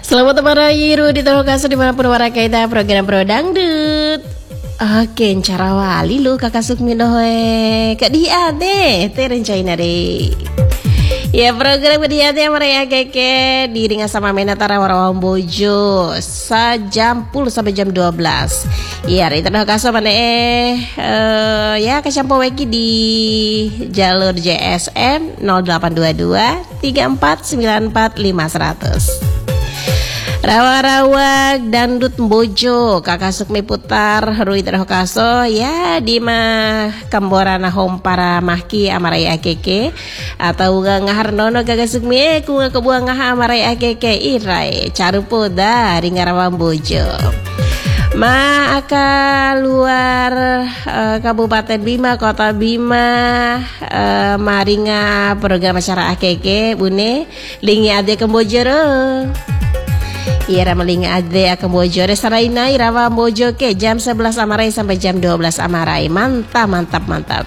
Selamat merayu di tahun kasus dimanapun warga kita program Pro Dangdut. Oke, cara wali lu kakak Sukmi dohe kak dia deh terencana deh. Ya program dia deh mereka keke diringan sama Menatara Warawang Bojo sejam 10 sampai jam 12. Ya itu dah kasus mana ya kecampo weki di jalur JSM 0822 3494 5100. Rawa-rawa dangdut Bojo kakak Sukmi putar Rui terhokaso ya di mah kamborana hom para mahki amarai akeke atau ngahar nono kakak Sukmi ku kebuang ngah amarai akeke irai carupo dari ngarawan Bojo ma aka luar Kabupaten Bima Kota Bima maringa program acara akeke bune lingi ade kembojero. Iya ramaling ade akan bojo resaraina irawa bojo ke jam 11 amarai sampai jam 12 amarai. Mantap.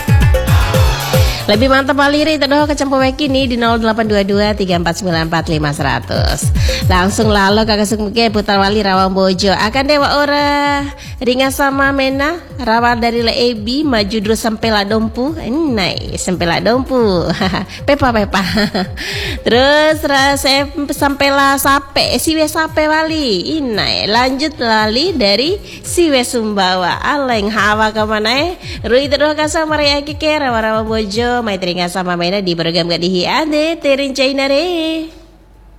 Lebih mantap aliri terdoh kecampo weki nih di 0822 3494 5100. Langsung lalu kakak Sukmi putar wali Rawang Bojo akan dewa ora ringa sama mena rawa dari leebi maju terus sampai la dompu nai sampai la dompu pepa terus sampai la sape siwe sape wali inai lanjut lali dari siwe Sumbawa aleng hawa kemana Rui terdoh kasama raya keke rawa Bojo mai teringat sama mena di program gak dihi ade terin China re.